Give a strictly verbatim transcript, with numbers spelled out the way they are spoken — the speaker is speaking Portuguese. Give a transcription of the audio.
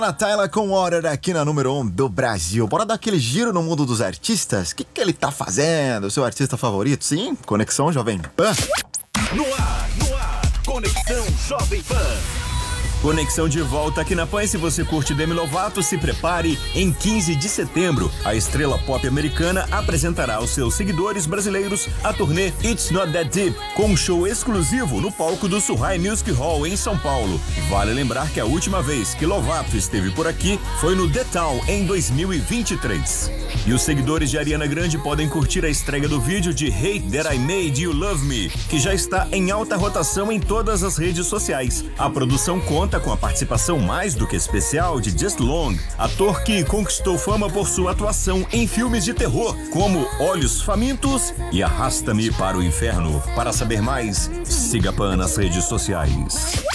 Na Tyla com Order aqui na número um do Brasil. Bora dar aquele giro no mundo dos artistas? O que, que ele tá fazendo? O seu artista favorito? Sim, Conexão Jovem Pan. No ar, no ar, Conexão Jovem Pan. Conexão de volta aqui na Pan. Se você curte Demi Lovato, se prepare. Em quinze de setembro, a estrela pop americana apresentará aos seus seguidores brasileiros a turnê It's Not That Deep, com um show exclusivo no palco do Surrai Music Hall, em São Paulo. Vale lembrar que a última vez que Lovato esteve por aqui foi no The Town, em dois mil e vinte e três. E os seguidores de Ariana Grande podem curtir a estreia do vídeo de Hate That I Made You Love Me, que já está em alta rotação em todas as redes sociais. A produção conta com a participação mais do que especial de Just Long, ator que conquistou fama por sua atuação em filmes de terror, como Olhos Famintos e Arrasta-me para o Inferno. Para saber mais, siga a Pan nas redes sociais.